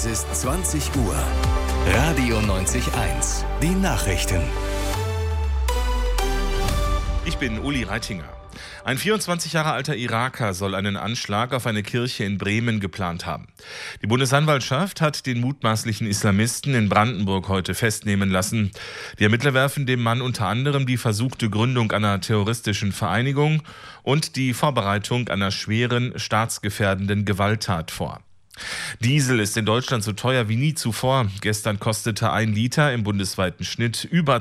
Es ist 20 Uhr. Radio 90.1. Die Nachrichten. Ich bin Uli Reitinger. Ein 24 Jahre alter Iraker soll einen Anschlag auf eine Kirche in Bremen geplant haben. Die Bundesanwaltschaft hat den mutmaßlichen Islamisten in Brandenburg heute festnehmen lassen. Die Ermittler werfen dem Mann unter anderem die versuchte Gründung einer terroristischen Vereinigung und die Vorbereitung einer schweren, staatsgefährdenden Gewalttat vor. Diesel ist in Deutschland so teuer wie nie zuvor. Gestern kostete 1 Liter im bundesweiten Schnitt über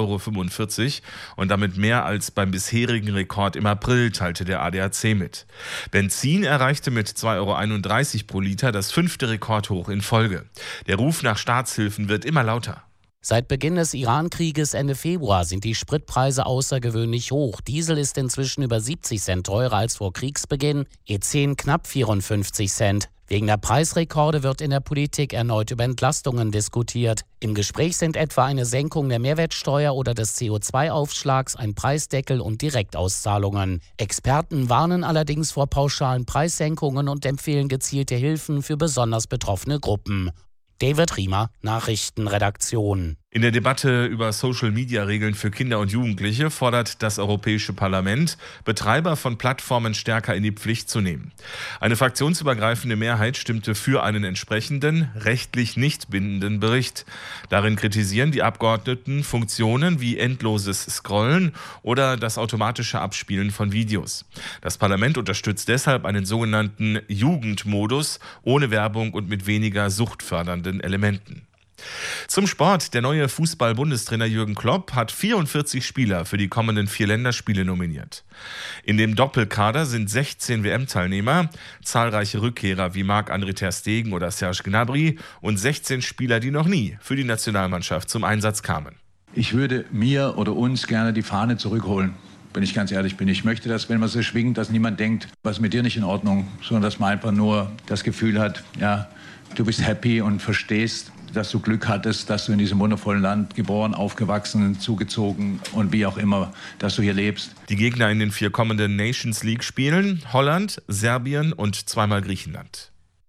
2,45 € und damit mehr als beim bisherigen Rekord im April, teilte der ADAC mit. Benzin erreichte mit 2,31 € pro Liter das 5. Rekordhoch in Folge. Der Ruf nach Staatshilfen wird immer lauter. Seit Beginn des Iran-Krieges Ende Februar sind die Spritpreise außergewöhnlich hoch. Diesel ist inzwischen über 70 Cent teurer als vor Kriegsbeginn, E10 knapp 54 Cent. Wegen der Preisrekorde wird in der Politik erneut über Entlastungen diskutiert. Im Gespräch sind etwa eine Senkung der Mehrwertsteuer oder des CO2-Aufschlags, ein Preisdeckel und Direktauszahlungen. Experten warnen allerdings vor pauschalen Preissenkungen und empfehlen gezielte Hilfen für besonders betroffene Gruppen. David Riemer, Nachrichtenredaktion. In der Debatte über Social-Media-Regeln für Kinder und Jugendliche fordert das Europäische Parlament, Betreiber von Plattformen stärker in die Pflicht zu nehmen. Eine fraktionsübergreifende Mehrheit stimmte für einen entsprechenden, rechtlich nicht bindenden Bericht. Darin kritisieren die Abgeordneten Funktionen wie endloses Scrollen oder das automatische Abspielen von Videos. Das Parlament unterstützt deshalb einen sogenannten Jugendmodus ohne Werbung und mit weniger suchtfördernden Elementen. Zum Sport. Der neue Fußball-Bundestrainer Jürgen Klopp hat 44 Spieler für die kommenden 4 Länderspiele nominiert. In dem Doppelkader sind 16 WM-Teilnehmer, zahlreiche Rückkehrer wie Marc-André ter Stegen oder Serge Gnabry und 16 Spieler, die noch nie für die Nationalmannschaft zum Einsatz kamen. Ich würde mir oder uns gerne die Fahne zurückholen. Wenn ich ganz ehrlich bin. Ich möchte, dass, wenn man so schwingt, dass niemand denkt, was ist mit dir nicht in Ordnung, sondern dass man einfach nur das Gefühl hat, ja, du bist happy und verstehst, dass du Glück hattest, dass du in diesem wundervollen Land geboren, aufgewachsen, zugezogen und wie auch immer, dass du hier lebst. Die Gegner in den 4 kommenden Nations League-Spielen: Holland, Serbien und zweimal Griechenland.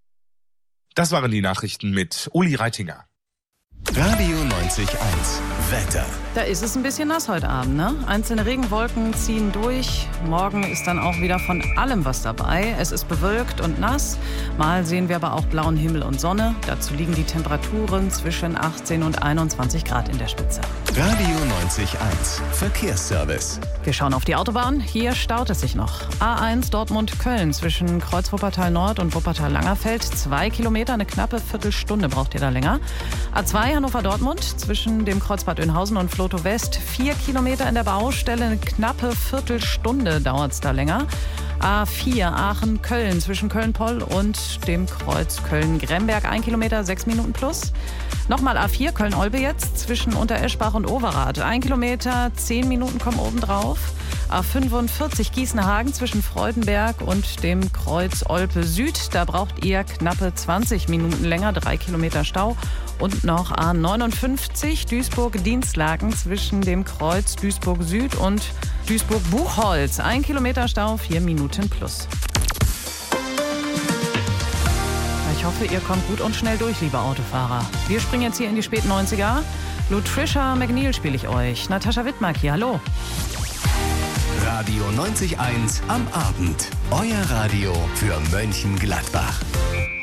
Das waren die Nachrichten mit Uli Reitinger. Radio 90.1 Wetter. Da ist es ein bisschen nass heute Abend, ne? Einzelne Regenwolken ziehen durch. Morgen ist dann auch wieder von allem was dabei. Es ist bewölkt und nass. Mal sehen wir aber auch blauen Himmel und Sonne. Dazu liegen die Temperaturen zwischen 18 und 21 Grad in der Spitze. Radio 90.1 Verkehrsservice. Wir schauen auf die Autobahn. Hier staut es sich noch. A1 Dortmund-Köln zwischen Kreuz-Wuppertal Nord und Wuppertal-Langerfeld. 2 Kilometer, eine knappe Viertelstunde braucht ihr da länger. A2 Hannover-Dortmund zwischen dem Kreuz Bad Oeynhausen und Floto West. 4 Kilometer in der Baustelle, eine knappe Viertelstunde dauert es da länger. A4 Aachen-Köln zwischen Köln-Poll und dem Kreuz Köln-Gremberg. 1 Kilometer, 6 Minuten plus. Nochmal A4 Köln-Olpe jetzt zwischen Untereschbach und Overath. 1 Kilometer, 10 Minuten kommen obendrauf. A45 Gießen-Hagen zwischen Freudenberg und dem Kreuz Olpe Süd. Da braucht ihr knappe 20 Minuten länger, 3 Kilometer Stau. Und noch A59 Duisburg-Dienstlaken zwischen dem Kreuz Duisburg Süd und Duisburg-Buchholz. 1 Kilometer Stau, 4 Minuten plus. Ich hoffe, ihr kommt gut und schnell durch, liebe Autofahrer. Wir springen jetzt hier in die späten 90er. Lutricia McNeil spiele ich euch. Natascha Wittmark hier, hallo. Radio 90.1 am Abend. Euer Radio für Mönchengladbach.